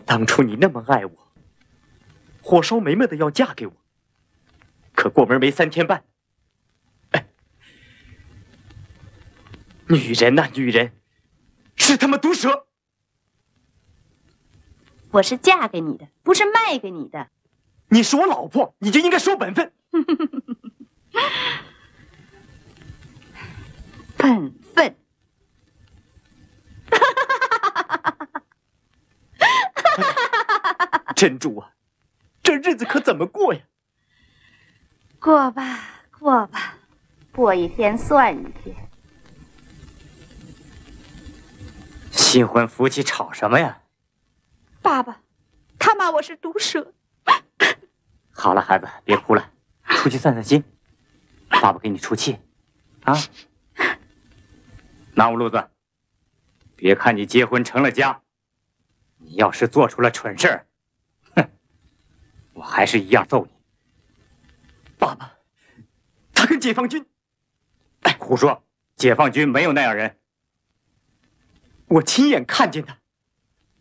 当初你那么爱我，火烧眉毛的要嫁给我，可过门没3天半，女人呐，女人，是他妈毒蛇！ 我是嫁给你的，不是卖给你的。 你是我老婆，你就应该守本分。 本分。 珍珠啊，这日子可怎么过呀？ 过吧，过吧，过一天算一天。 新婚夫妻吵什么呀？ 爸爸，他骂我是毒蛇。 好了，孩子，别哭了，出去散散心。爸爸给你出气，啊！拿五路子，别看你结婚成了家，你要是做出了蠢事儿，哼，我还是一样揍你。 爸爸，他跟解放军…… 胡说！解放军没有那样人。 我亲眼看见他。